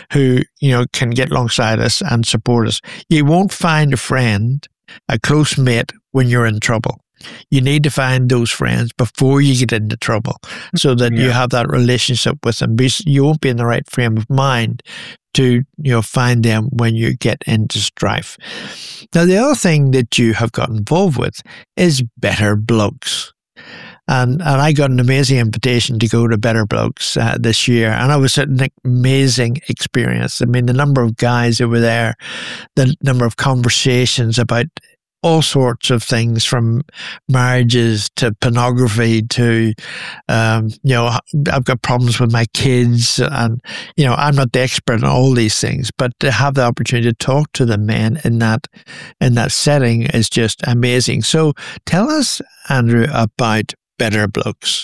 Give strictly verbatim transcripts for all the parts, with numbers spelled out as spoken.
who, you know, can get alongside us and support us. You won't find a friend, a close mate, when you're in trouble. You need to find those friends before you get into trouble so that yeah. you have that relationship with them. Because you won't be in the right frame of mind to, you know, find them when you get into strife. Now, the other thing that you have got involved with is Better Blokes. And and I got an amazing invitation to go to Better Blokes uh, this year. And it was an amazing experience. I mean, the number of guys that were there, the number of conversations about all sorts of things, from marriages to pornography to, um, you know, I've got problems with my kids, and, you know, I'm not the expert on all these things, but to have the opportunity to talk to the men in that, in that setting is just amazing. So tell us, Andrew, about Better Blokes.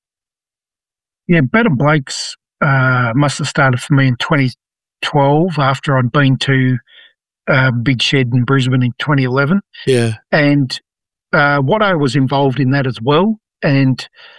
Yeah, Better Blokes uh, must have started for me in twenty twelve after I'd been to Uh, Big Shed in Brisbane in twenty eleven. Yeah. And uh, Watto was involved in that as well. And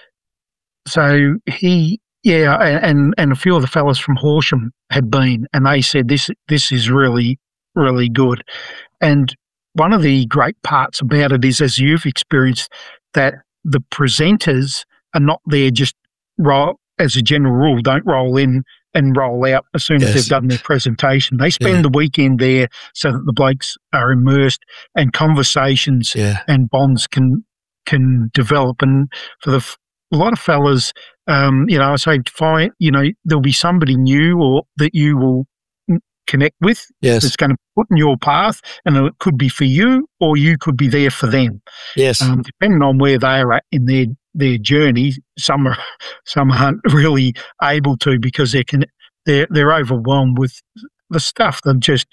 so he, yeah, and, and a few of the fellas from Horsham had been, and they said, this, this is really, really good. And one of the great parts about it is, as you've experienced, that the presenters are not there just roll, as a general rule, don't roll in and roll out as soon yes. as they've done their presentation. They spend yeah. the weekend there so that the blokes are immersed and conversations yeah. and bonds can can develop. And for the a lot of fellas, um, you know, I say, fine, you know, there'll be somebody new or that you will connect with yes. that's going to put in your path, and it could be for you or you could be there for them. Yes, um, depending on where they are at in their their journey. Some are some aren't really able to because they can they're they're overwhelmed with the stuff that just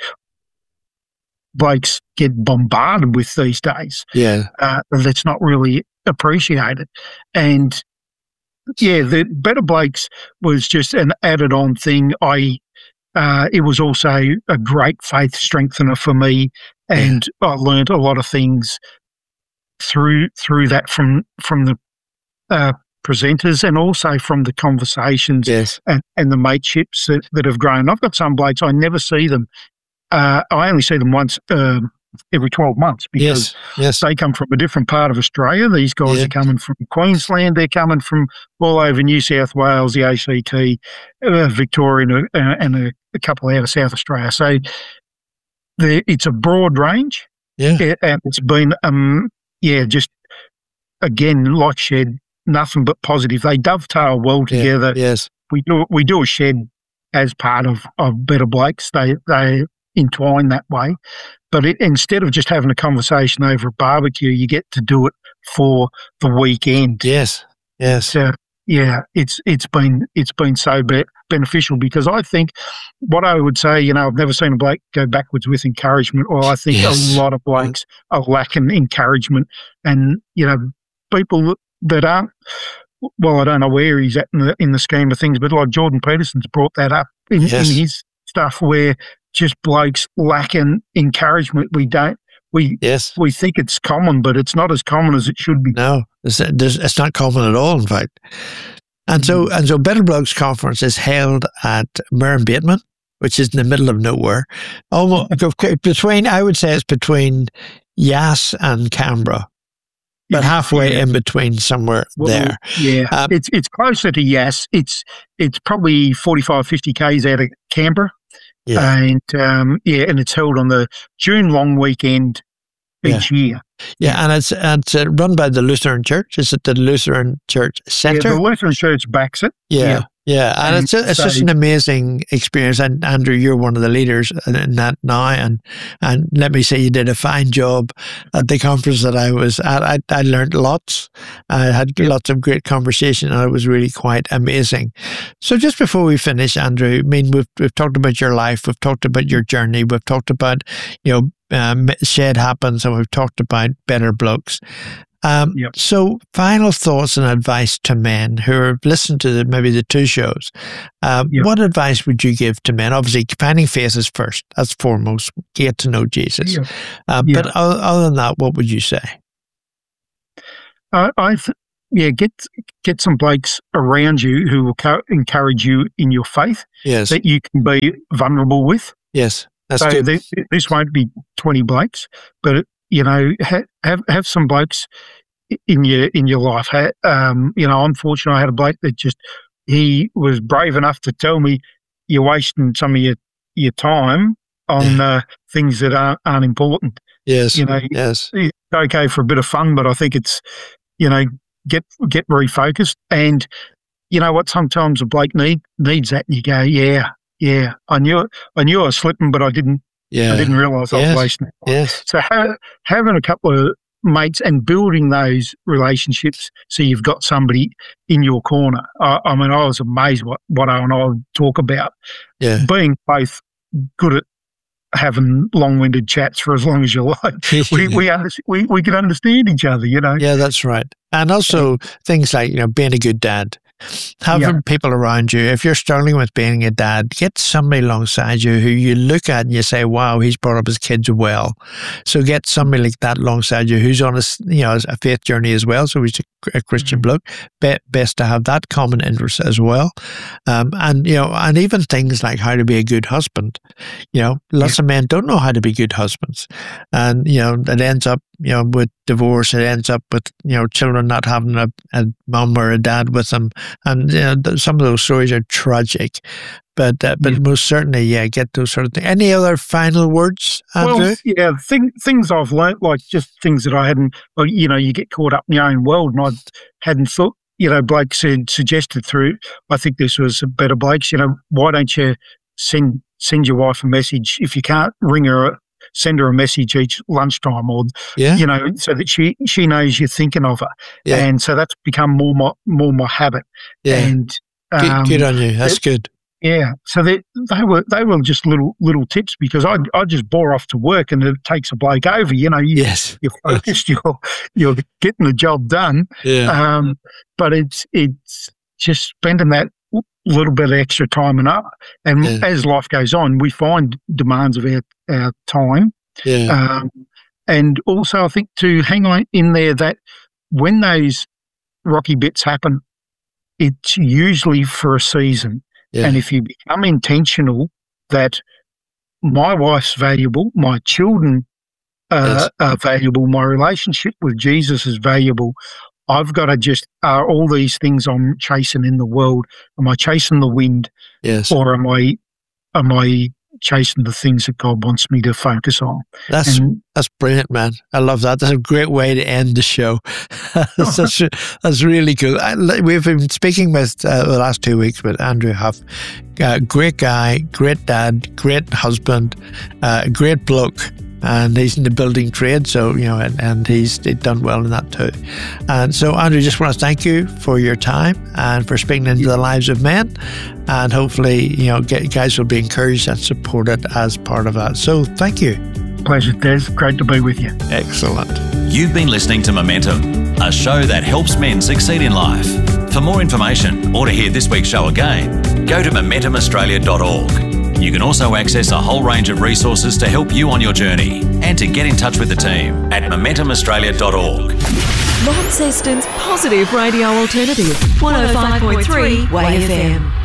blokes get bombarded with these days. Yeah, uh, that's not really appreciated. And yeah, the Better Blokes was just an added on thing. I uh, it was also a great faith strengthener for me, and yeah. I learned a lot of things through through that from from the uh, presenters and also from the conversations yes. and, and the mateships that, that have grown. I've got some blokes, I never see them. Uh, I only see them once um, every twelve months because yes. Yes. they come from a different part of Australia. These guys yeah. are coming from Queensland. They're coming from all over New South Wales, the A C T, uh, Victoria, uh, and a, a couple out of South Australia. So the, it's a broad range. Yeah. And it's been, um, yeah, just, again, like Shed, nothing but positive. They dovetail well together. Yeah. Yes. We do we do a Shed as part of, of Better Blokes. They they entwine that way. But it, instead of just having a conversation over a barbecue, you get to do it for the weekend. Yes. Yes. So, yeah, it's it's been it's been so be- beneficial because I think what I would say, you know, I've never seen a bloke go backwards with encouragement, or I think yes. a lot of blokes are lacking encouragement. And, you know, people that aren't, well, I don't know where he's at in the, in the scheme of things, but like Jordan Peterson's brought that up in, yes. in his stuff where just blokes lacking encouragement. We don't, we yes. we think it's common, but it's not as common as it should be. No, it's, it's not common at all, in fact. And so, and so Better Blokes Conference is held at Murrumbateman, which is in the middle of nowhere. Almost between, I would say it's between Yass and Canberra, but halfway yeah. in between somewhere well, there. Yeah, um, it's it's closer to Yass. It's it's probably forty-five, fifty kays out of Canberra. Yeah. And um, yeah, and it's held on the June long weekend each yeah. year. Yeah, and it's it's uh, run by the Lutheran Church. Is it the Lutheran Church Centre? Yeah, the Lutheran Church backs it. Yeah, yeah, yeah. and, and it's it's so, just an amazing experience. And Andrew, you're one of the leaders in that now. And and let me say, you did a fine job at the conference that I was at. I, I learned lots. I had yeah. lots of great conversation, and it was really quite amazing. So just before we finish, Andrew, I mean, we've we've talked about your life, we've talked about your journey, we've talked about, you know, Um, Shed Happens, and we've talked about Better Blokes. Um, yep. So final thoughts and advice to men who have listened to the, maybe the two shows. Um, yep. What advice would you give to men? Obviously, finding faces first. That's foremost. Get to know Jesus. Yep. Uh, yep. But other, other than that, what would you say? Uh, I th- yeah, get get some blokes around you who will co- encourage you in your faith. Yes. That you can be vulnerable with. Yes, that's so good. This, this won't be twenty blokes, but you know, ha- have have some blokes in your in your life. Ha- um, you know, unfortunately, I had a bloke that just he was brave enough to tell me, "You're wasting some of your your time on uh, things that aren't, aren't important." Yes, you know, yes, it's okay for a bit of fun, but I think it's, you know, get get refocused. And you know what? Sometimes a bloke need needs that, and you go, "Yeah, yeah, I knew it. I knew I was slipping, but I didn't. Yeah. I didn't realise I was yes. wasting it." Yes. So ha- having a couple of mates and building those relationships, so you've got somebody in your corner. I, I mean, I was amazed what what I and I would talk about. Yeah. Being both good at having long-winded chats for as long as you like. we we, under, we we can understand each other, you know. Yeah, that's right. And also things like, you know, being a good dad. Having yeah. people around you, if you're struggling with being a dad, get somebody alongside you who you look at and you say, wow, he's brought up his kids well. So get somebody like that alongside you who's on a, you know, a faith journey as well. So he's a Christian mm-hmm. bloke. Be- best to have that common interest as well. Um, and, you know, and even things like how to be a good husband. You know, lots yeah. of men don't know how to be good husbands. And, you know, it ends up, you know, with divorce, it ends up with, you know, children not having a, a mum or a dad with them. And, you know, some of those stories are tragic. But uh, but yeah. most certainly, yeah, get those sort of things. Any other final words, Andrew? Well, yeah, thing, things I've learnt, like just things that I hadn't, well, you know, you get caught up in your own world, and I hadn't thought, you know, Blake said, suggested through, I think this was a better Blake's, you know, why don't you send send your wife a message? If you can't ring her, send her a message each lunchtime, or, yeah. you know, so that she, she knows you're thinking of her. Yeah. And so that's become more my, more my habit. Yeah. And um, good, good on you. That's it, good. Yeah, so they they were they were just little little tips, because I I just bore off to work and it takes a bloke over. You know, you, yes, you're focused, yes. you're you're getting the job done. Yeah. Um, but it's it's just spending that little bit of extra time, and up. And yeah. as life goes on, we find demands of our our time. Yeah. Um, and also, I think to hang on in there that when those rocky bits happen, it's usually for a season. Yeah. And if you become intentional that my wife's valuable, my children uh, yes. are valuable, my relationship with Jesus is valuable, I've got to just, are all these things I'm chasing in the world, am I chasing the wind? Yes. Or am I, am I chasing the things that God wants me to focus on? That's and, that's brilliant, man. I love that. That's a great way to end the show. that's, that's, that's really cool. I, we've been speaking with uh, the last two weeks with Andrew Huff. Uh, great guy, great dad, great husband, uh, great bloke. And he's in the building trade, so, you know, and, and he's done well in that too. And so, Andrew, just want to thank you for your time and for speaking into the lives of men. And hopefully, you know, get, guys will be encouraged and supported as part of that. So, thank you. Pleasure, Des. Great to be with you. Excellent. You've been listening to Momentum, a show that helps men succeed in life. For more information or to hear this week's show again, go to momentum australia dot org. You can also access a whole range of resources to help you on your journey and to get in touch with the team at momentum australia dot org. Launceston's Positive Radio Alternative, one oh five point three Way F M.